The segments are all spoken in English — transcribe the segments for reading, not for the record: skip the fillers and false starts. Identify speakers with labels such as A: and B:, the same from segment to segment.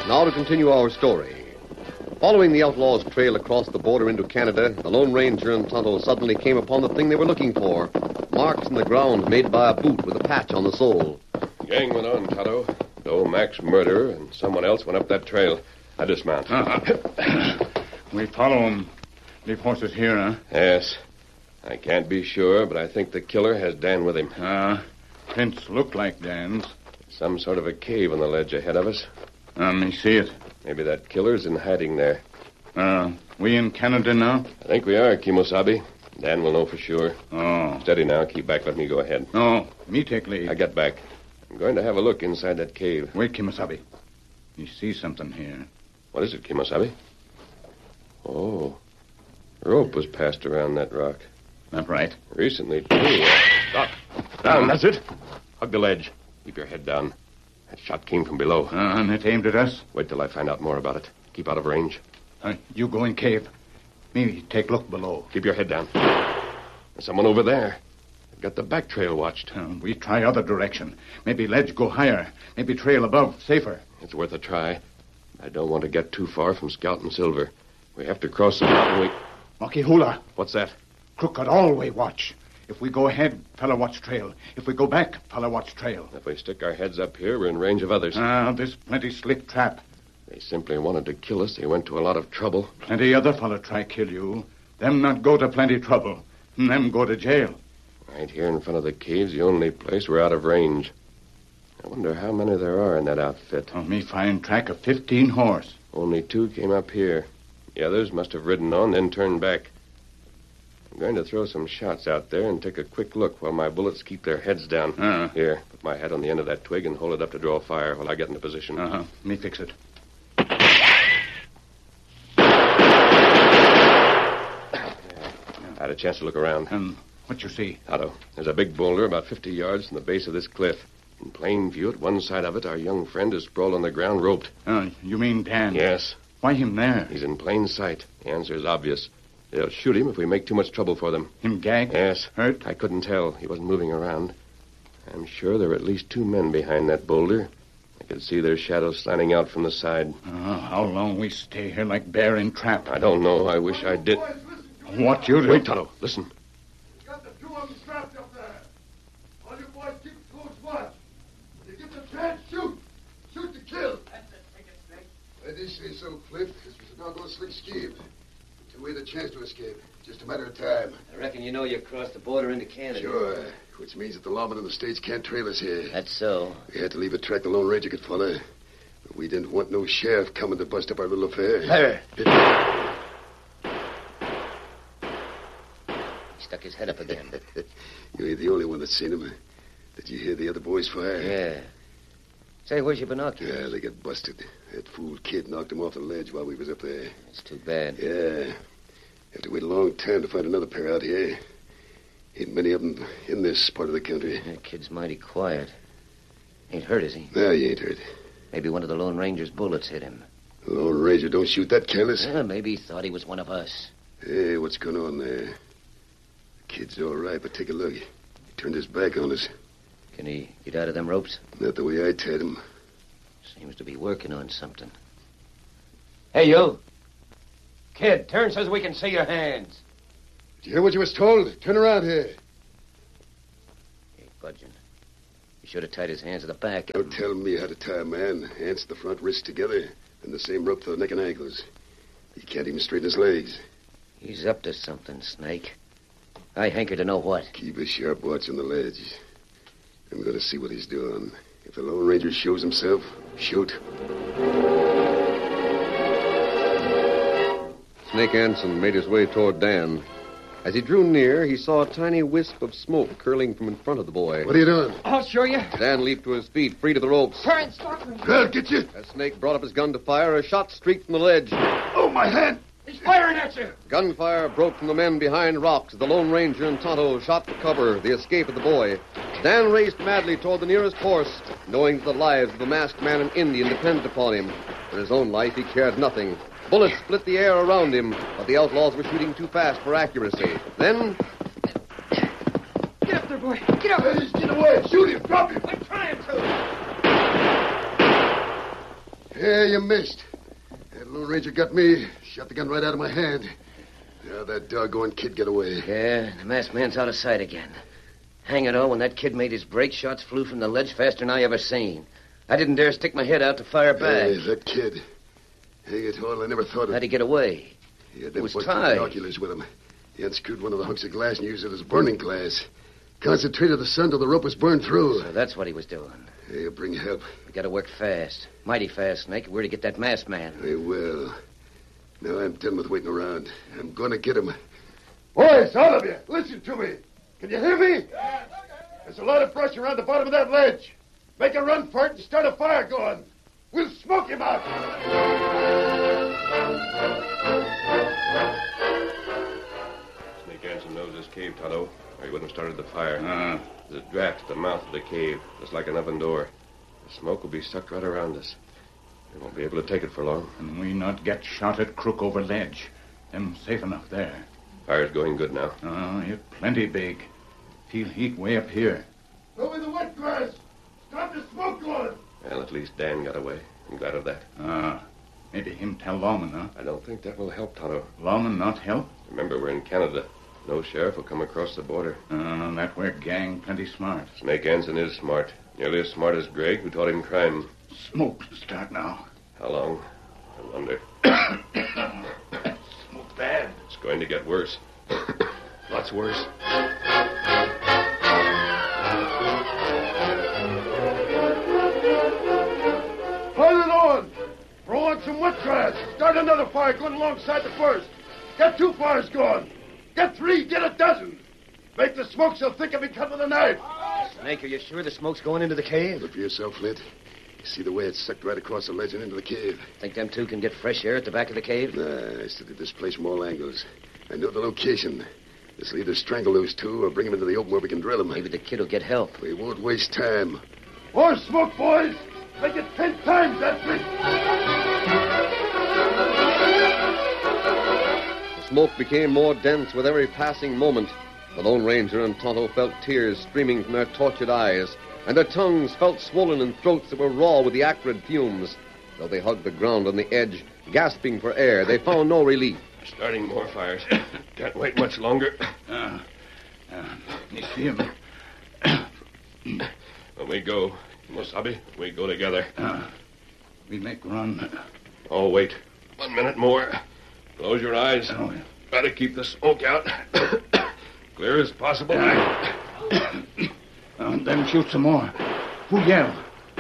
A: Now to continue our story. Following the outlaws' trail across the border into Canada, the Lone Ranger and Tonto suddenly came upon the thing they were looking for. Marks in the ground made by a boot with a patch on the sole.
B: Gang went on, Tonto. Though Mac's murderer and someone else went up that trail. I dismount.
C: We follow him. Leave horses here, huh?
B: Yes. I can't be sure, but I think the killer has Dan with him.
C: Prints look like Dan's.
B: Some sort of a cave on the ledge ahead of us.
C: Let me see it.
B: Maybe that killer's in hiding there.
C: We in Canada now?
B: I think we are, Kimosabe. Dan will know for sure.
C: Oh.
B: Steady now. Keep back. Let me go ahead.
C: No, me take lead.
B: I get back. I'm going to have a look inside that cave.
C: Wait, Kimosabe. You see something here.
B: What is it, Kimosabe? Oh. Rope was passed around that rock.
C: That right?
B: Recently, too. Stop. Down, that's it. Hug the ledge. Keep your head down. That shot came from below.
C: And it aimed at us?
B: Wait till I find out more about it. Keep out of range.
C: You go in cave. Me take look below.
B: Keep your head down. There's someone over there. They've got the back trail watched.
C: We try other direction. Maybe ledge go higher. Maybe trail above, safer.
B: It's worth a try. I don't want to get too far from Scout and Silver. We have to cross the mountain.
C: Makihula.
B: What's that?
C: Crooked always watch. If we go ahead, fella watch trail. If we go back, fella watch trail.
B: If we stick our heads up here, we're in range of others.
C: This plenty slick trap.
B: They simply wanted to kill us. They went to a lot of trouble.
C: Plenty other fella try kill you. Them not go to plenty trouble. Them go to jail.
B: Right here in front of the cave's the only place we're out of range. I wonder how many there are in that outfit.
C: Me find track of 15 horse.
B: Only 2 came up here. The others must have ridden on, then turned back. I'm going to throw some shots out there and take a quick look while my bullets keep their heads down. Here, put my head on the end of that twig and hold it up to draw fire while I get into position.
C: Me fix it.
B: I had a chance to look around.
C: What you see?
B: Otto, there's a big boulder about 50 yards from the base of this cliff. In plain view, at one side of it, our young friend is sprawled on the ground, roped.
C: You mean Dan?
B: Yes.
C: Why him there?
B: He's in plain sight. The answer is obvious. They'll shoot him if we make too much trouble for them.
C: Him gagged?
B: Yes.
C: Hurt?
B: I couldn't tell. He wasn't moving around. I'm sure there are at least 2 men behind that boulder. I could see their shadows slanting out from the side.
C: How long we stay here like bear in trap?
B: I don't know. I wish I did.
C: What you do?
B: Wait, Tonto. Listen.
D: We got the 2 of them strapped up there. All you boys keep close watch. When you get the chance, shoot. Shoot to kill.
E: That's it. Take it, Snake.
D: I did say so, Cliff. This was a doggone slick scheme. Until we had a chance to escape. Just a matter of time.
E: I reckon you know you crossed the border into Canada.
D: Sure. Which means that the lawmen in the States can't trail us here.
E: That's so.
D: We had to leave a track the Lone Ranger could follow. But we didn't want no sheriff coming to bust up our little affair.
E: There. He stuck his head up again.
D: You ain't the only one that's seen him. Did you hear the other boys fire?
E: Yeah. Say, where's your binoculars?
D: Yeah, they got busted. That fool kid knocked him off the ledge while we was up there.
E: It's too bad.
D: Yeah. Have to wait a long time to find another pair out here. Ain't many of them in this part of the country.
E: That kid's mighty quiet. Ain't hurt, is he?
D: No, he ain't hurt.
E: Maybe one of the Lone Ranger's bullets hit him.
D: The Lone Ranger don't shoot that careless.
E: Maybe he thought he was one of us.
D: Hey, what's going on there? The kid's all right, but take a look. He turned his back on us.
E: Can he get out of them ropes?
D: Not the way I tied him.
E: Seems to be working on something.
F: Hey, you. Kid, turn so we can see your hands.
D: Did you hear what you was told? Turn around here.
E: He ain't budging. You should have tied his hands at the back.
D: Don't tell me how to tie a man. Hands to the front, wrists together, and the same rope to the neck and ankles. He can't even straighten his legs.
E: He's up to something, Snake. I hanker to know what.
D: Keep a sharp watch on the ledge. I'm going to see what he's doing. If the Lone Ranger shows himself, shoot.
A: Snake Anson made his way toward Dan. As he drew near, he saw a tiny wisp of smoke curling from in front of the boy.
D: What are you doing?
F: I'll show you.
A: Dan leaped to his feet, free to the ropes.
F: Turn, stop me.
D: I'll get you.
A: As Snake brought up his gun to fire, a shot streaked from the ledge.
D: Oh, my hand.
F: He's firing at you.
A: Gunfire broke from the men behind rocks as the Lone Ranger and Tonto shot to cover the escape of the boy. Dan raced madly toward the nearest horse, knowing that the lives of the masked man and Indian depended upon him. For his own life, he cared nothing. Bullets split the air around him, but the outlaws were shooting too fast for accuracy. Then...
F: Get up there, boy. Get up.
D: Hey, get away. Shoot him. Drop him.
F: I'm trying to.
D: Yeah, you missed. That Lone Ranger got me. Shot the gun right out of my hand. Now that doggone kid get away.
E: Yeah, the masked man's out of sight again. Hang it all, when that kid made his break, shots flew from the ledge faster than I ever seen. I didn't dare stick my head out to fire back.
D: Hey, that kid. Hang it all, I never thought of...
E: How'd he get away?
D: He had them
E: was
D: busted
E: tied.
D: binoculars with him. He unscrewed one of the hunks of glass and used it as burning glass. Concentrated the sun till the rope was burned through.
E: So that's what he was doing.
D: Hey, bring help.
E: We gotta work fast. Mighty fast, Snake. We're to get that masked man.
D: I will. Now I'm done with waiting around. I'm going to get him. Boys, all of you, listen to me. Can you hear me? There's a lot of brush around the bottom of that ledge. Make a run for it and start a fire going. We'll smoke him out.
B: Snake Hansen knows this cave, Tonto, or he wouldn't have started the fire. There's a draft at the mouth of the cave, just like an oven door. The smoke will be sucked right around us. We won't be able to take it for long.
C: And we not get shot at crook over ledge. Them safe enough there.
B: Fire's going good now.
C: Oh, you're plenty big. Feel heat way up here.
D: Go with the wet grass. Stop the smoke going.
B: Well, at least Dan got away. I'm glad of that.
C: Maybe him tell Lawman, huh?
B: I don't think that will help, Tonto.
C: Lawman not help?
B: Remember, we're in Canada. No sheriff will come across the border.
C: That where gang plenty smart.
B: Snake Hansen is smart. Nearly as smart as Greg, who taught him crime.
C: Smoke start now.
B: How long? I wonder.
C: Smoke bad.
B: It's going to get worse. Lots worse.
D: Pile it on. Throw on some wet grass. Start another fire going alongside the first. Get 2 fires going. Get 3, get a dozen. Make the smoke so thick it be cut with a knife.
E: Snake, are you sure the smoke's going into the cave?
D: Look for yourself, Flint. You see the way it's sucked right across the ledge and into the cave?
E: Think them two can get fresh air at the back of the cave?
D: Nah, I studied this place from all angles. I know the location. This will either strangle those two or bring them into the open where we can drill them.
E: Maybe the kid will get help.
D: We won't waste time. More smoke, boys. Make it 10 times that big.
A: The smoke became more dense with every passing moment. The Lone Ranger and Tonto felt tears streaming from their tortured eyes, and their tongues felt swollen in throats that were raw with the acrid fumes. Though they hugged the ground on the edge, gasping for air, they found no relief.
B: Starting more fires. Can't wait much longer.
C: You see him?
B: When we go, Mosabi, we go together.
C: We make run.
B: Oh, wait. 1 minute more. Close your eyes.
C: Oh, yeah.
B: Try to keep the smoke out. Clear as possible.
C: Then shoot some more. Who yell?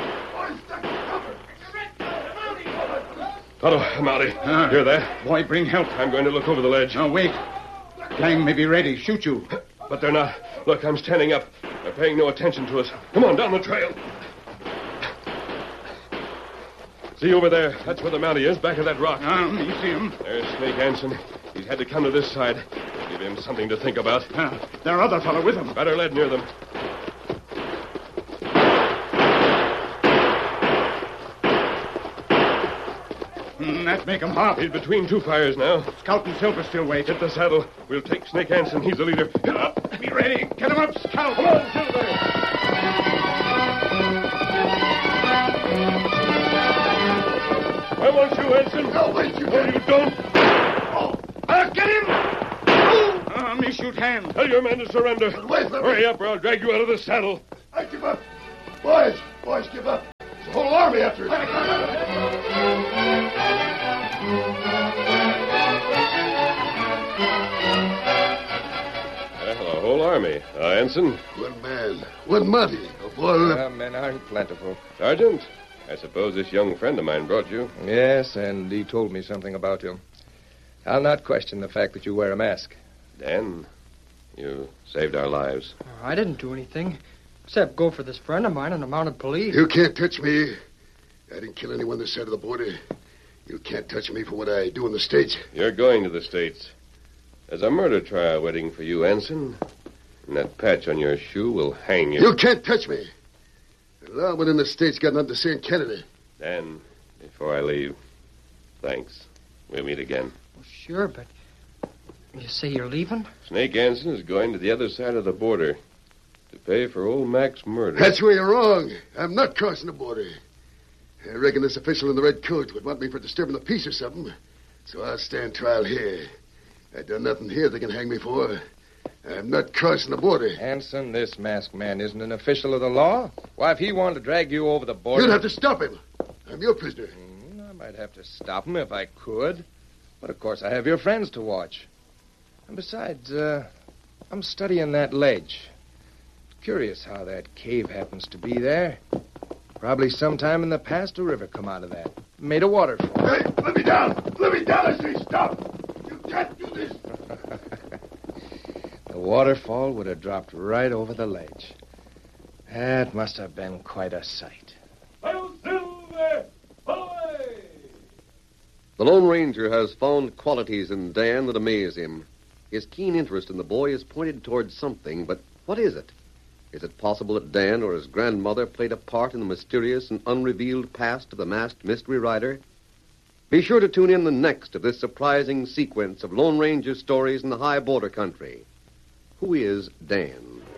B: Tonto, Mountie. Hear that?
C: Boy, bring help.
B: I'm going to look over the ledge.
C: Now, wait. Gang may be ready. Shoot you.
B: But they're not. Look, I'm standing up. They're paying no attention to us. Come on, down the trail. See over there? That's where the Mountie is, back of that rock.
C: You see him?
B: There's Snake Hansen. He's had to come to this side. Give him something to think about.
C: There are other fellow with him.
B: Better lead near them.
C: That make him hop.
B: He's between 2 fires now.
C: Scout and Silver still wait.
B: Get the saddle. We'll take Snake Hansen. He's the leader.
C: Get up. Be ready. Get him up, Scout.
B: Come on, Silver. I want you, Hansen.
D: No, wait, you
B: No, you don't.
D: I'll get him.
C: Me shoot hand.
B: Tell your men to surrender.
D: Wait, let me...
B: Hurry up, or I'll drag you out of the saddle.
D: I give up. Boys, give up. There's a whole army after us.
B: Well, a whole army. Hansen.
D: 1 man, 1 Monty. A boy.
F: Men aren't plentiful.
B: Sergeant, I suppose this young friend of mine brought you.
F: Yes, and he told me something about you. I'll not question the fact that you wear a mask.
B: Dan, you saved our lives.
G: I didn't do anything, except go for this friend of mine in the mounted police.
D: You can't touch me. I didn't kill anyone this side of the border. You can't touch me for what I do in the States.
B: You're going to the States. There's a murder trial waiting for you, Hansen. And that patch on your shoe will hang you.
D: You can't touch me. The law within the States got nothing to say in Canada.
B: Dan, before I leave, thanks. We'll meet again.
G: Well, sure, but you say you're leaving?
B: Snake Hansen is going to the other side of the border to pay for old Mac's murder.
D: That's where you're wrong. I'm not crossing the border. I reckon this official in the red coat would want me for disturbing the peace or something. So I'll stand trial here. I done nothing here they can hang me for. I'm not crossing the border.
F: Hanson, this masked man isn't an official of the law. Why, if he wanted to drag you over the border...
D: You'd have to stop him. I'm your prisoner.
F: I might have to stop him if I could. But, of course, I have your friends to watch. And besides, I'm studying that ledge. Curious how that cave happens to be there. Probably sometime in the past a river come out of that. Made a waterfall.
D: Hey, let me down! Let me down, I say stop! You can't do this!
F: The waterfall would have dropped right over the ledge. That must have been quite a sight.
A: The Lone Ranger has found qualities in Dan that amaze him. His keen interest in the boy is pointed towards something, but what is it? Is it possible that Dan or his grandmother played a part in the mysterious and unrevealed past of the masked mystery rider? Be sure to tune in the next of this surprising sequence of Lone Ranger stories in the high border country. Who is Dan?